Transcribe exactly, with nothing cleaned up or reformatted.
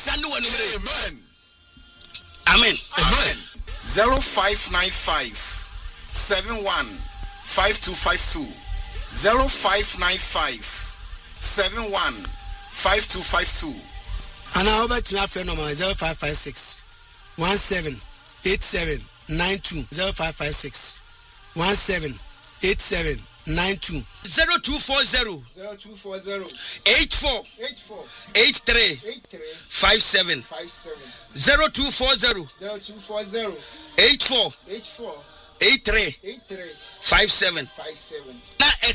Amen. Amen. Amen. zero five nine five seven one five two five two zero five nine five seven one five two five two. And I over to my friend number zero five five six one seven eight seven nine two zero five five six one seven eight seven nine two zero two four zero zero two four zero eight four eight four eight three eight three five seven five seven zero two four zero zero two four zero eight four eight four eight three eight three five seven. five seven. Na